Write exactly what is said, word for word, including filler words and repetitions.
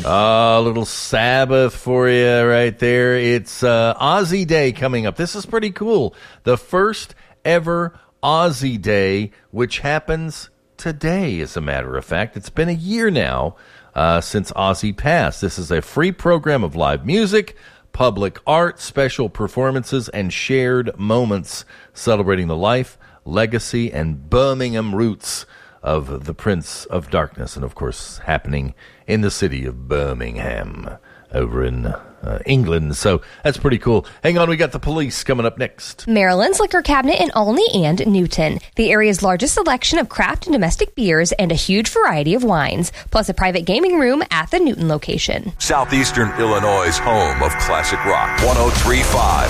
A uh, little Sabbath for you right there. It's uh, Aussie Day coming up. This is pretty cool. The first ever Aussie Day, which happens today, as a matter of fact. It's been a year now uh, since Aussie passed. This is a free program of live music, public art, special performances, and shared moments celebrating the life, legacy, and Birmingham roots of the Prince of Darkness, and of course happening in the city of Birmingham over in uh, England. So that's pretty cool. Hang on, we got the police coming up next. Maryland's Liquor Cabinet in Olney and Newton. The area's largest selection of craft and domestic beers and a huge variety of wines, plus a private gaming room at the Newton location. Southeastern Illinois' home of classic rock. one oh three point five